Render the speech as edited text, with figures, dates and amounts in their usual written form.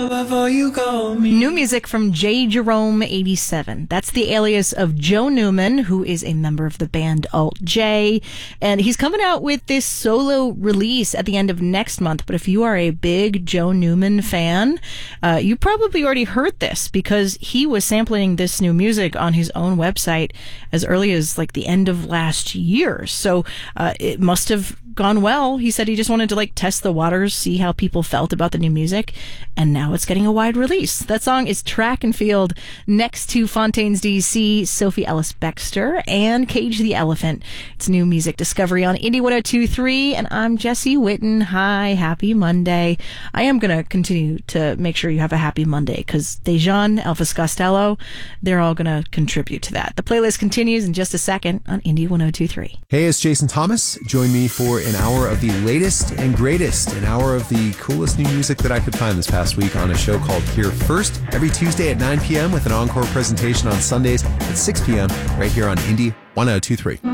before you call me. New music from J. Jerome 87. That's the alias of Joe Newman, who is a member of the band Alt J. And he's coming out with this solo release at the end of next month. But if you are a big Joe Newman fan, you probably already heard this because he was sampling this new music on his own website as early as like the end of last year. So it must have gone well. He said he just wanted to test the waters, see how people felt about the new music, and now it's getting a wide release. That song is Track and Field, next to Fontaines DC, Sophie Ellis-Bextor, and Cage the Elephant. It's new music discovery on Indie 102.3, and I'm Jesse Witten. Hi, happy Monday. I am going to continue to make sure you have a happy Monday, because Dejan, Elvis Costello, they're all going to contribute to that. The playlist continues in just a second on Indie 102.3. Hey, it's Jason Thomas. Join me for an hour of the latest and greatest, an hour of the coolest new music that I could find this past week on a show called Here First, every Tuesday at 9 p.m. with an encore presentation on Sundays at 6 p.m. right here on Indie 102.3.